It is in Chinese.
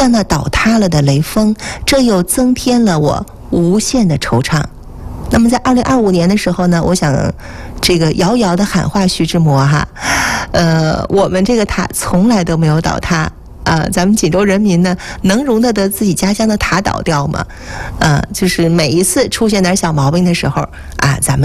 像那倒塌了的雷锋，这又增添了我无限的惆怅。那么在2025年的时候呢，我想这个遥遥的喊话徐志摩哈，我们这个塔从来都没有倒塌啊，咱们锦州人民呢能容得自己家乡的塔倒掉吗？就是每一次出现点小毛病的时候啊，咱们